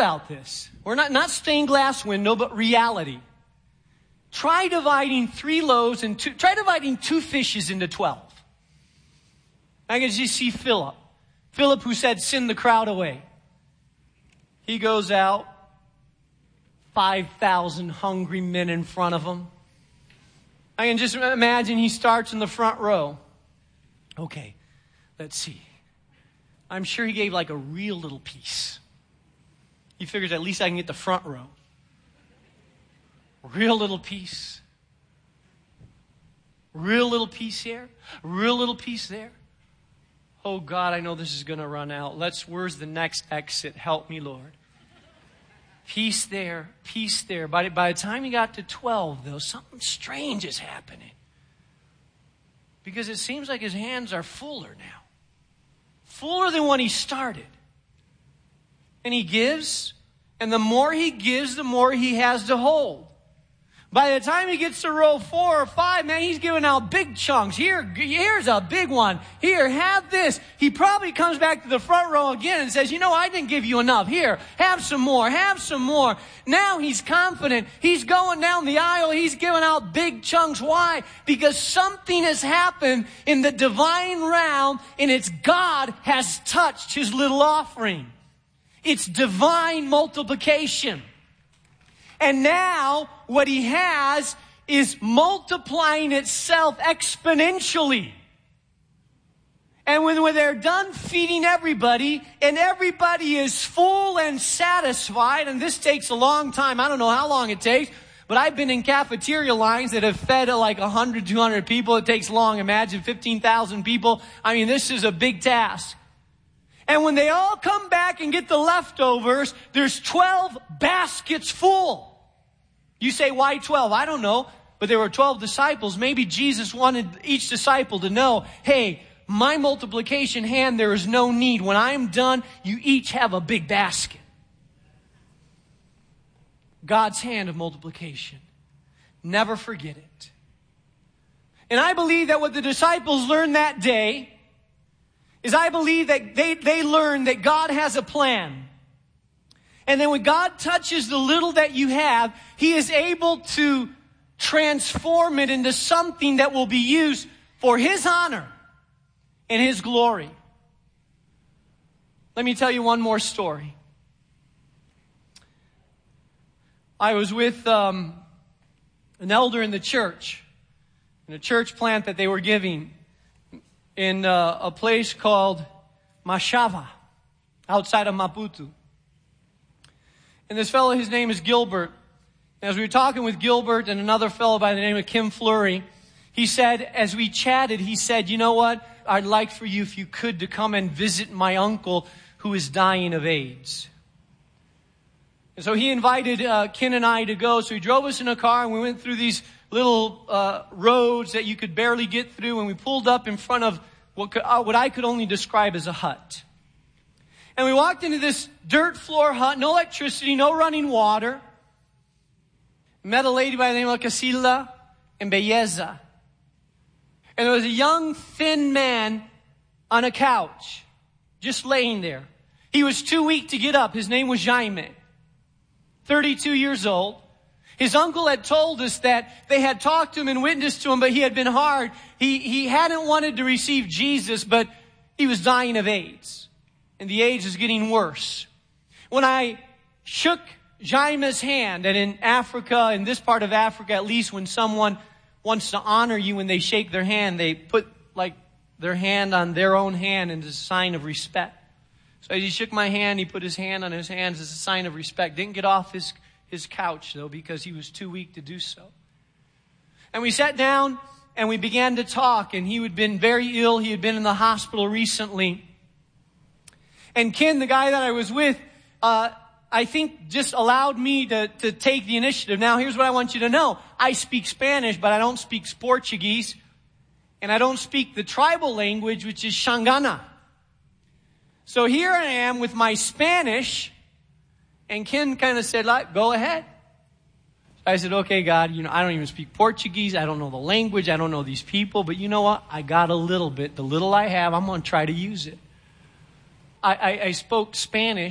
about this. We're not stained glass window, but reality. Try dividing 3 loaves and try dividing 2 fishes into 12. I can just see Philip. Philip who said, send the crowd away. He goes out, 5,000 hungry men in front of him. I can just imagine he starts in the front row. Okay, let's see. I'm sure he gave like a real little piece. He figures at least I can get the front row. Real little piece. Real little piece here. Real little piece there. Oh God, I know this is going to run out. Where's the next exit? Help me, Lord. Piece there, piece there. By the time he got to 12, though, something strange is happening. Because it seems like his hands are fuller now. Fuller than when he started. And he gives, and the more he gives, the more he has to hold. By the time he gets to row 4 or 5, man, he's giving out big chunks. Here's a big one. Here, have this. He probably comes back to the front row again and says, I didn't give you enough. Here, have some more, have some more. Now he's confident. He's going down the aisle. He's giving out big chunks. Why? Because something has happened in the divine realm, and it's God has touched his little offering. It's divine multiplication. And now what he has is multiplying itself exponentially. And when they're done feeding everybody, and everybody is full and satisfied, and this takes a long time. I don't know how long it takes, but I've been in cafeteria lines that have fed like 100, 200 people. It takes long. Imagine 15,000 people. I mean, this is a big task. And when they all come back and get the leftovers, there's 12 baskets full. You say, why 12? I don't know. But there were 12 disciples. Maybe Jesus wanted each disciple to know, hey, my multiplication hand, there is no need. When I'm done, you each have a big basket. God's hand of multiplication. Never forget it. And I believe that what the disciples learned that day is I believe that they learned that God has a plan. And then when God touches the little that you have, He is able to transform it into something that will be used for His honor and His glory. Let me tell you one more story. I was with an elder in the church, in a church plant that they were giving in a place called Mashava, outside of Maputo. And this fellow, his name is Gilbert. And as we were talking with Gilbert and another fellow by the name of Kim Fleury, he said, as we chatted, he said, you know what? I'd like for you, if you could, to come and visit my uncle who is dying of AIDS. And so he invited Ken and I to go. So he drove us in a car and we went through these little roads that you could barely get through. And we pulled up in front of what I could only describe as a hut. And we walked into this dirt floor hut, no electricity, no running water. Met a lady by the name of Casilla and Belleza. And there was a young, thin man on a couch, just laying there. He was too weak to get up. His name was Jaime, 32 years old. His uncle had told us that they had talked to him and witnessed to him, but he had been hard. He hadn't wanted to receive Jesus, but he was dying of AIDS. And the AIDS is getting worse. When I shook Jaime's hand, and in Africa, in this part of Africa at least, when someone wants to honor you when they shake their hand, they put like their hand on their own hand as a sign of respect. So as he shook my hand, he put his hand on his hands as a sign of respect. Didn't get off his couch, though, because he was too weak to do so. And we sat down and we began to talk, and he had been very ill. He had been in the hospital recently. And Ken, the guy that I was with, I think just allowed me to take the initiative. Now, here's what I want you to know. I speak Spanish, but I don't speak Portuguese. And I don't speak the tribal language, which is Xangana. So here I am with my Spanish, and Ken kind of said, go ahead. I said, okay, God, I don't even speak Portuguese. I don't know the language. I don't know these people. But you know what? I got a little bit. The little I have, I'm going to try to use it. I spoke Spanish